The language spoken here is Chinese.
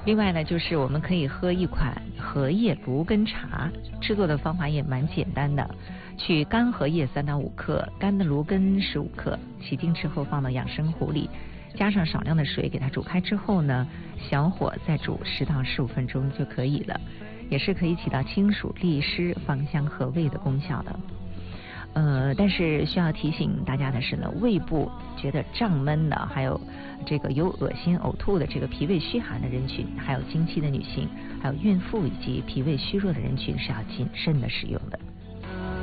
另外呢，就是我们可以喝一款荷叶芦根茶，制作的方法也蛮简单的，取干荷叶3到5克，干的芦根15克，洗净之后放到养生壶里，加上少量的水给它煮开之后呢，小火再煮10到15分钟就可以了，也是可以起到清暑利湿、芳香和胃的功效的。但是需要提醒大家的是呢，胃部觉得胀闷的，还有这个有恶心呕吐的这个脾胃虚寒的人群，还有经期的女性，还有孕妇以及脾胃虚弱的人群是要谨慎的使用的。